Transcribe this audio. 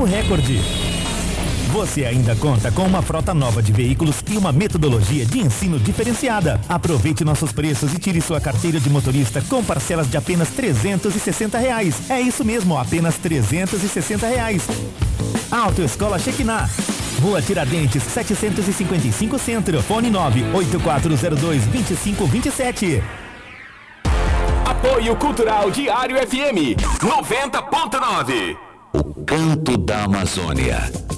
recorde. Você ainda conta com uma frota nova de veículos e uma metodologia de ensino diferenciada. Aproveite nossos preços e tire sua carteira de motorista com parcelas de apenas R$360. É isso mesmo, apenas R$360. Autoescola Shekinah. Rua Tiradentes, 755 Centro. Fone 98402-2527. Apoio Cultural Diário FM 90.9. O canto da Amazônia.